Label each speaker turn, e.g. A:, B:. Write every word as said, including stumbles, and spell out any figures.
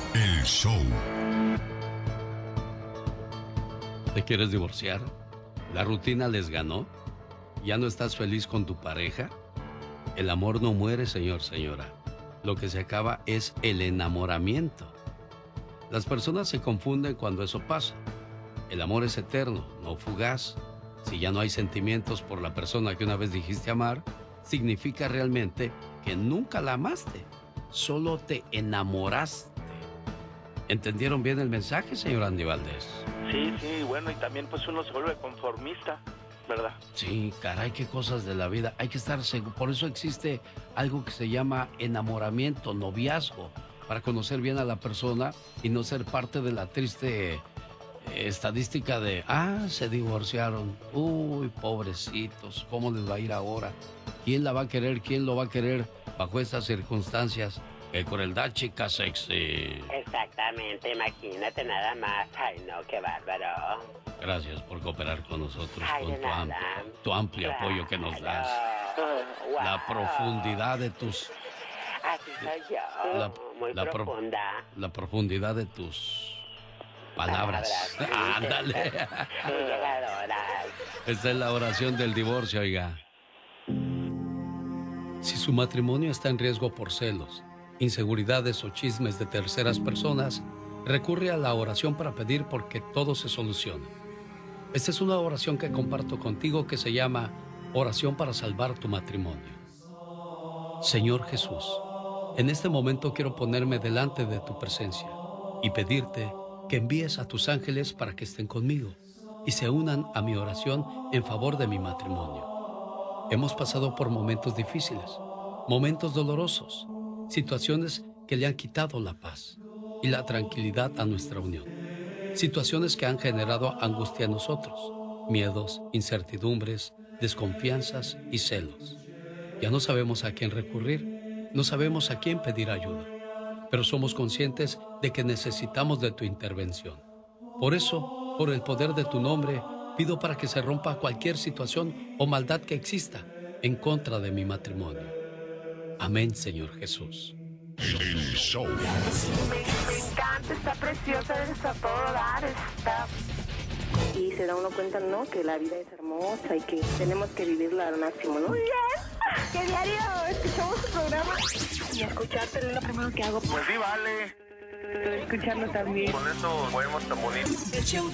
A: El show.
B: ¿Te quieres divorciar? ¿La rutina les ganó? ¿Ya no estás feliz con tu pareja? El amor no muere, señor, señora. Lo que se acaba es el enamoramiento. Las personas se confunden cuando eso pasa. El amor es eterno, no fugaz. Si ya no hay sentimientos por la persona que una vez dijiste amar, significa realmente que nunca la amaste. Solo te enamoraste. ¿Entendieron bien el mensaje, señor Andy Valdés?
C: Sí, sí, bueno, y también pues uno se vuelve conformista, ¿verdad?
B: Sí, caray, qué cosas de la vida. Hay que estar seguro. Por eso existe algo que se llama enamoramiento, noviazgo, para conocer bien a la persona y no ser parte de la triste eh, estadística de, ah, se divorciaron. Uy, pobrecitos, ¿cómo les va a ir ahora? ¿Quién la va a querer? ¿Quién lo va a querer bajo estas circunstancias? ¡Qué crueldad, chica sexy!
D: Exactamente, imagínate nada más. Ay, no, qué bárbaro.
B: Gracias por cooperar con nosotros,
D: Ay,
B: con
D: de
B: tu
D: nada.
B: amplio, tu amplio
D: Claro.
B: apoyo que nos das.
D: Wow.
B: La profundidad de tus...
D: Así soy yo,
B: La,
D: muy
B: la pro-
D: profunda.
B: la profundidad de tus palabras.
D: Palabras.
B: Ándale.
D: Muy llegadoras.
B: Esta es la oración del divorcio, oiga. Si su matrimonio está en riesgo por celos, inseguridades o chismes de terceras personas, recurre a la oración para pedir porque todo se solucione. Esta es una oración que comparto contigo que se llama Oración para salvar tu matrimonio. Señor Jesús, en este momento quiero ponerme delante de tu presencia y pedirte que envíes a tus ángeles para que estén conmigo y se unan a mi oración en favor de mi matrimonio. Hemos pasado por momentos difíciles, momentos dolorosos, situaciones que le han quitado la paz y la tranquilidad a nuestra unión. Situaciones que han generado angustia en nosotros, miedos, incertidumbres, desconfianzas y celos. Ya no sabemos a quién recurrir, no sabemos a quién pedir ayuda, pero somos conscientes de que necesitamos de tu intervención. Por eso, por el poder de tu nombre, pido para que se rompa cualquier situación o maldad que exista en contra de mi matrimonio. Amén, Señor Jesús.
A: El show.
E: Me, me encanta, está preciosa, está todo dar, está...
F: Y se da uno cuenta, ¿no? Que la vida es hermosa y que tenemos que vivirla al máximo, ¿no?
E: Muy bien, que diario escuchamos tu programa y escucharte es lo primero que hago.
C: Pues sí, vale.
F: Escucharlo también.
C: Con eso podemos tan bonito.